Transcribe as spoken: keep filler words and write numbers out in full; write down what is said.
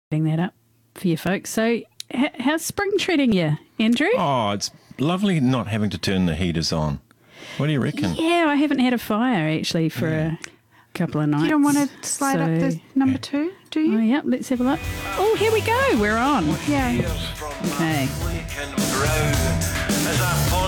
Getting that up for you folks. So, h- how's spring treating you, Andrew? Oh, it's lovely not having to turn the heaters on. What do you reckon? Yeah, I haven't had a fire actually for Yeah. a couple of nights. You don't want to slide so- up the number two, do you? Oh, yeah, let's have a look. Oh, here we go. We're on. Yeah. Okay. Weekend row as I